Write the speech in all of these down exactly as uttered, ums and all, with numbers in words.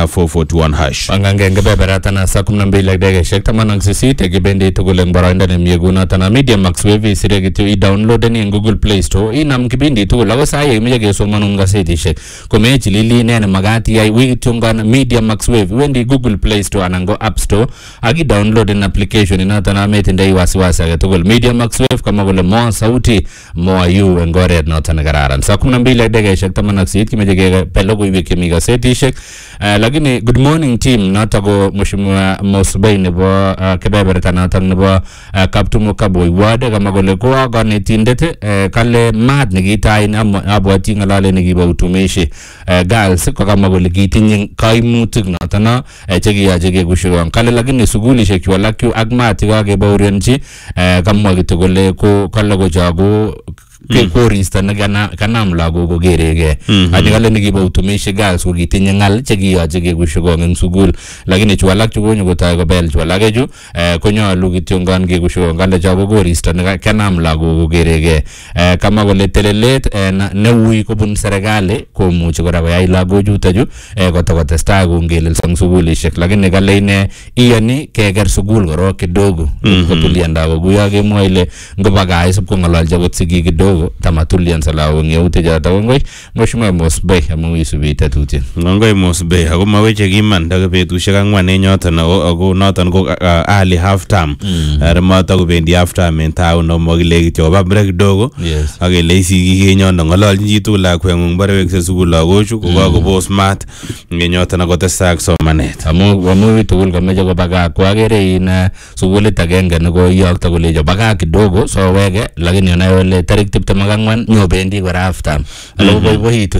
star four four two one hash. Angangenge beberatana saa kumi na mbili dakikaishek taman ak sisit kibendi tugul eng boroindo nemiegunotana Media Max Wave isire kityo i-download en Google Play Store inam kibendi tugul ako saa yemeche kesomanun gazetishek komechilili ne nemagat iyai wi kityo ngan Media Max Wave wendi Google Play Store anan ko App Store ak i-download en application inotana metindoi wasiwasi age tugul. Media Max Wave kama kole moa sauti moa yu eng oret noto nekararan. Saa kumi na mbili dakikaishek taman ak sisit kimeche kebe logoiwek chemi gazetishek. Uh, lakini good morning team noto ko Mheshimiwa Mosbey nebo uh, kebeberta noto nebo uh, Kaptumo Kaboi ward kama kole ko kanetindet uh, kale mat nekitain abwati ngalale nekibo utumishi uh, girls ko kama kole kitinye kaimutik noto no uh, chekiyache kekushikon kale lakini sugulishek chu alak yu ak mat kakebaurianchi uh, kamwa kityo kole ko kale ko chago ke korista na kanam lago ko gerege ani kale nikibo utumishi girls ko kitinye ngal chekiyache kekushikon eng sugul lakini chu alak chu konyo kotai ko bel chu alak chu konyalu kityo ngan kekushikon kale chago korista na kanam lago ko gerege kama kole telelet neui kobun serikali komuchi kora koyai lago chuto chu kotokotestai kongelel sang sugulishek lakini kale ine iyani keker sugul korok kidogo kotulianda ko kuya kemwa ile ngobakai sib kongalalchi akot sigik kidogo tamatulian salawo ngeute jata ngoi Mheshimiwa Mosbey amu isubi tatutien ngoi Mosbey ako maweche kiman daga betushek angwan en yoton ako noton ko early half term remata ko bendi half term en town no mogile kityo ba break kidogo akele sigik kenyondo ngalalchi chitu lakwengung barewek se sugul lagochu ko ko boss mat ngenyoton akotestak somanet amu amu tugul kameje ko baga ko agere in sugulit agenge neko iyokta kolejo baga kidogo so wege lakini onayole tarik tiptem ak angwan nyobendi kora after alo boiboitu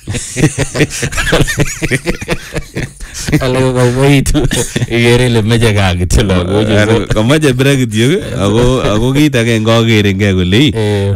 alo boiboitu igere le meje ga kityo lagoju komaje break kityo ako ako kit age ngogerenge kole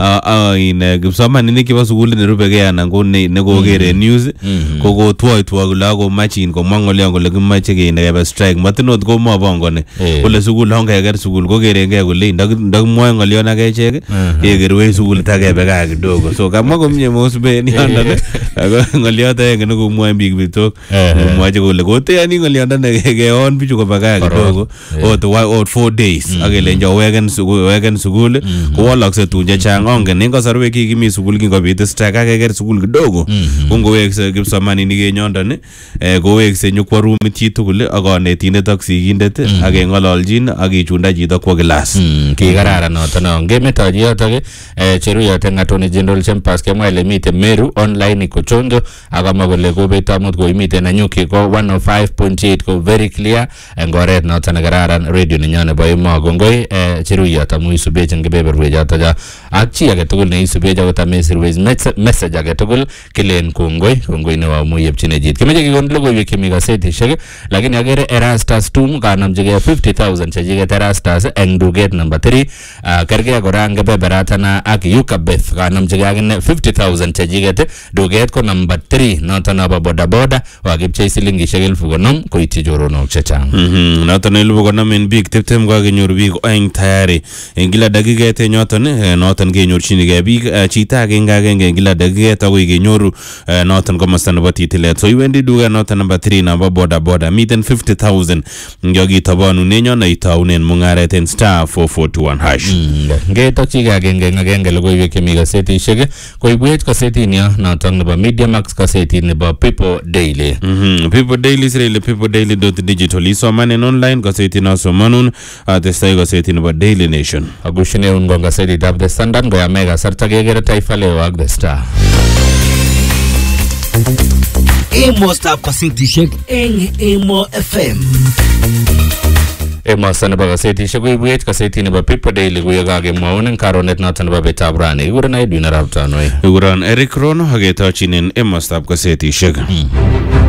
a in kipsomaninik kibo sugulit nerubege anan ko nekogere news ko ko twoi twoi lago machin ko mangolyo kole kimache kende strike matinot ko mabongone kole sugul hongeger sugul ko gerenge kole ndakimwoe ngolyo na kechek kegerwe sugul takebe ga kidogo so kama komye Mosbey ni andane ako ngolyo ta ngene ko mwoe big bitok mwaje kole kote ani ngolyo ndane keon bichu ko baga kidogo ot ot four days akele njo wegen sugul wegen sugul ko walakse tunje chang ongen en kasarwe kikimi sugul kingobit strike akeger sugul kidogo kongowekse kipsomaninik kenyondone kowekse nyokwa roomit chi tugul ak kanetindet ak sigindet ak kengololchin ak kichunda chito kwa class kikararan noto no ngemetoji yotok cheru yote ngatoni General Chambers kemwa ile mite Meru online ko chonjo akama kole kobet amut ko imite na nyuki ko one oh five point eight ko very clear ngoret noto nekararan radio ninyone bo imo kongoi cheru yoto mu isubech ngebeberwe joto ja ak chi age tugul ne isubech akot amesirwech message age tugul kilen kongoi kongoi ne wa mu yepchine jit kimeche kikon logoiwek chemi gazetishek lakini agere Erastus tum kanamjige fifty thousand chejige Erastus eng duget number three kerge kora ngebeberatana ak Yukabeth kanamjige agine fifty thousand chejiget duget ko number three noto nabo boda boda wakipchei silingishek elfu konom koityi choronok chechang mhm noto ne elfu konom en bik tiptem ko kenyor bik oeng tayari en kila dakiket nyoton noton kenyorchinige bik chita agenge agenge en kila dakiket akoi kenyoru noton komosta nebo titilet so iwendi duket noton number three nabo boda boda miten fifty thousand ngiyokitobonu nenyon itaunen mungaret en star four four two one hash ngetokchige agenge agenge logoiwek chemi gazetishek koibwech gazetini noton nebo Media Max gazetit nebo People Daily mhm People Daily sirele people daily dot digital isomanen online gazetit no somanun atestai gazetit nebo Daily Nation agushine ungo gazetit ab The Standard go yamega sarta gegere Taifa Leo ak The Star Emo stop gazetishek eng Emo F M Emo sana ba gazetishek koibwech gazetit nebo People Daily kuyakage mwaunen karonet noton nebo betab rani ikuren Edwin Arap Tanoi ikuren Eric Rono aketachinen Emo stop gazetishek